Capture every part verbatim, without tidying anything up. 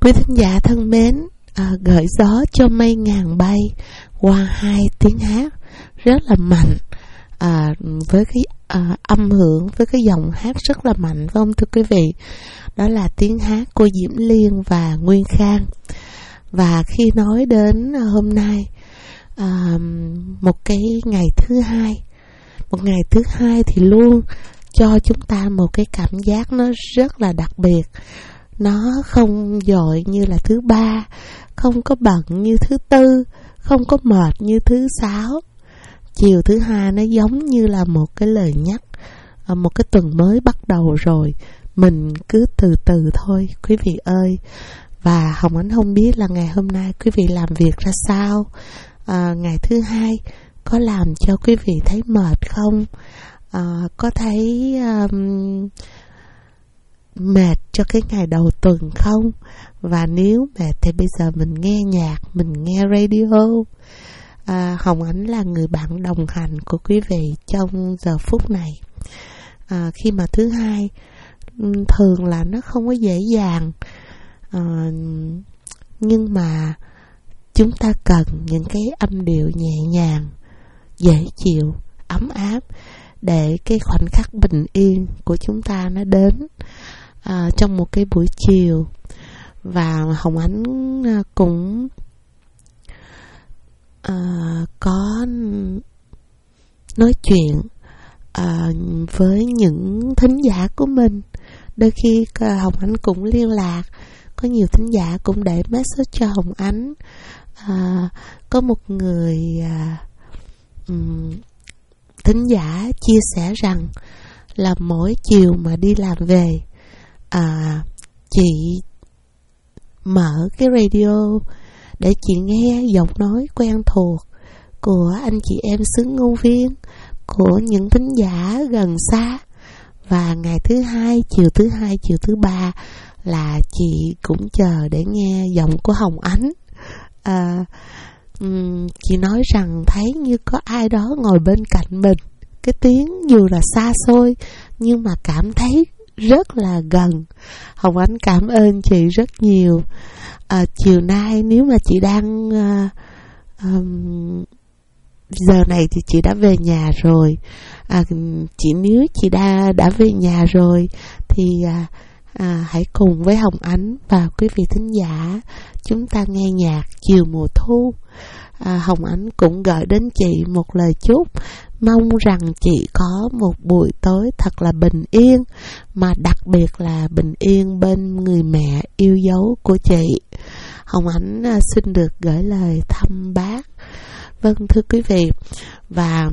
Quý thính giả thân mến, à, gợi gió cho mây ngàn bay qua hai tiếng hát rất là mạnh, à, với cái à, âm hưởng, với cái giọng hát rất là mạnh, phải không thưa quý vị? Đó là tiếng hát của Diễm Liên và Nguyên Khang. Và khi nói đến hôm nay, à, một cái ngày thứ hai, một ngày thứ hai thì luôn cho chúng ta một cái cảm giác nó rất là đặc biệt. Nó không dội như là thứ ba, không có bận như thứ tư, không có mệt như thứ sáu. Chiều thứ hai nó giống như là một cái lời nhắc, một cái tuần mới bắt đầu rồi, mình cứ từ từ thôi quý vị ơi. Và Hồng Ánh không biết là ngày hôm nay quý vị làm việc ra sao, à, ngày thứ hai có làm cho quý vị thấy mệt không, à, có thấy um, mệt cho cái ngày đầu tuần không? Và nếu mệt thì bây giờ mình nghe nhạc, mình nghe radio. à, Hồng Ánh là người bạn đồng hành của quý vị trong giờ phút này. à, Khi mà thứ hai thường là nó không có dễ dàng, à, nhưng mà chúng ta cần những cái âm điệu nhẹ nhàng, dễ chịu, ấm áp để cái khoảnh khắc bình yên của chúng ta nó đến à, trong một cái buổi chiều. Và Hồng Ánh cũng à, có nói chuyện à, với những thính giả của mình. Đôi khi Hồng Ánh cũng liên lạc, có nhiều thính giả cũng để message cho Hồng Ánh. à, Có một người à, um, thính giả chia sẻ rằng là mỗi chiều mà đi làm về, à, chị mở cái radio để chị nghe giọng nói quen thuộc của anh chị em xứ Ngô Viên, của những thính giả gần xa. Và ngày thứ hai, chiều thứ hai, chiều thứ ba là chị cũng chờ để nghe giọng của Hồng Ánh. à, um, Chị nói rằng thấy như có ai đó ngồi bên cạnh mình, cái tiếng dù là xa xôi nhưng mà cảm thấy rất là gần. Hồng Ánh cảm ơn chị rất nhiều. à, Chiều nay nếu mà chị đang uh, um, giờ này thì chị đã về nhà rồi. à, Chị nếu chị đã, đã về nhà rồi thì à, à, hãy cùng với Hồng Ánh và quý vị thính giả chúng ta nghe nhạc chiều mùa thu. à, Hồng Ánh cũng gửi đến chị một lời chúc, mong rằng chị có một buổi tối thật là bình yên, mà đặc biệt là bình yên bên người mẹ yêu dấu của chị. Hồng Ánh à, xin được gửi lời thăm bác. Vâng thưa quý vị, và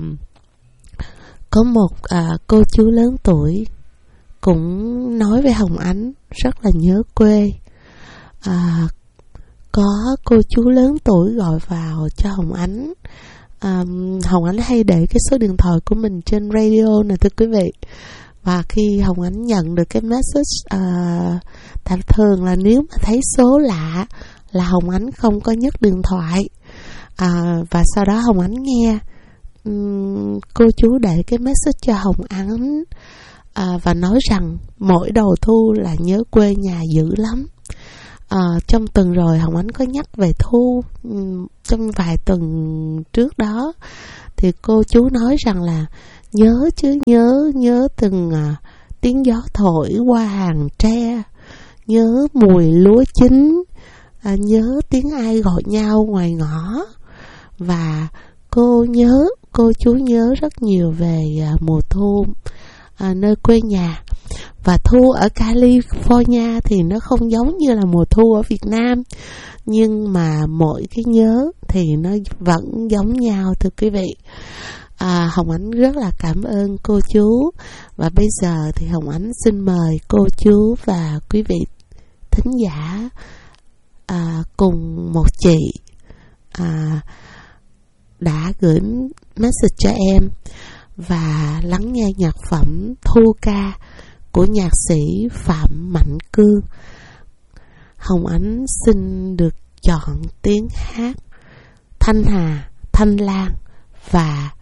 có một à, cô chú lớn tuổi cũng nói với Hồng Ánh rất là nhớ quê. à, Có cô chú lớn tuổi gọi vào cho Hồng Ánh. à, Hồng Ánh hay để cái số điện thoại của mình trên radio nè thưa quý vị. Và khi Hồng Ánh nhận được cái message, à, tại thường là nếu mà thấy số lạ là Hồng Ánh không có nhấc điện thoại. à, Và sau đó Hồng Ánh nghe um, cô chú để cái message cho Hồng Ánh, à, và nói rằng mỗi đầu thu là nhớ quê nhà dữ lắm. à, Trong tuần rồi Hồng Ánh có nhắc về thu, um, trong vài tuần trước đó thì cô chú nói rằng là nhớ chứ, nhớ nhớ từng à, tiếng gió thổi qua hàng tre, nhớ mùi lúa chín, à, nhớ tiếng ai gọi nhau ngoài ngõ. Và cô nhớ, cô chú nhớ rất nhiều về à, mùa thu à, nơi quê nhà. Và thu ở California thì nó không giống như là mùa thu ở Việt Nam, nhưng mà mỗi cái nhớ thì nó vẫn giống nhau thưa quý vị. à, Hồng Ánh rất là cảm ơn cô chú. Và bây giờ thì Hồng Ánh xin mời cô chú và quý vị thính giả à, cùng một chị à, đã gửi message cho em và lắng nghe nhạc phẩm Thu Ca của nhạc sĩ Phạm Mạnh Cương. Hồng Ánh xin được chọn tiếng hát Thanh Hà, Thanh Lan và